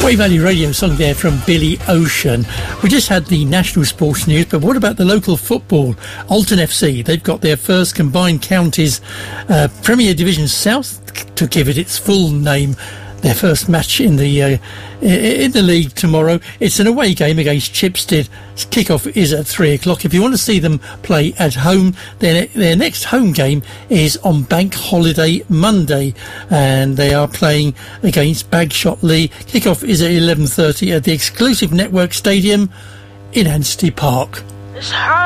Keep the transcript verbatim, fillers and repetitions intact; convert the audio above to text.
Wave Valley Radio song there from Billy Ocean. We just had the national sports news, but what about the local football? Alton F C, they've got their first combined counties uh, Premier Division South, to give it its full name. Their first match in the uh, in the league tomorrow. It's an away game against Chipstead. Kickoff is at three o'clock. If you want to see them play at home, their their next home game is on Bank Holiday Monday, and they are playing against Bagshot Lee. Kickoff is at eleven thirty at the exclusive Network Stadium in Anstey Park.